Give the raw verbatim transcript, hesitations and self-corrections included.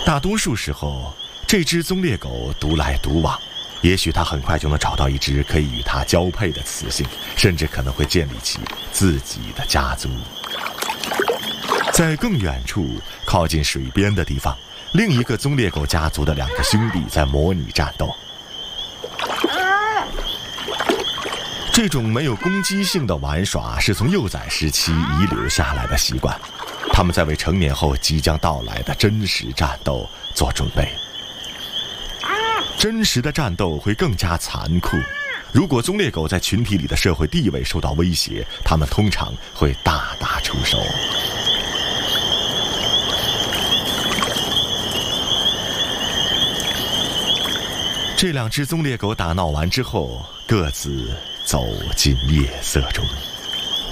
大多数时候，这只棕猎狗独来独往，也许它很快就能找到一只可以与它交配的雌性，甚至可能会建立起自己的家族。在更远处，靠近水边的地方，另一个棕猎狗家族的两个兄弟在模拟战斗。这种没有攻击性的玩耍是从幼崽时期遗留下来的习惯，他们在为成年后即将到来的真实战斗做准备。真实的战斗会更加残酷，如果棕猎狗在群体里的社会地位受到威胁，它们通常会大打出手。这两只棕猎狗打闹完之后，各自走进夜色中。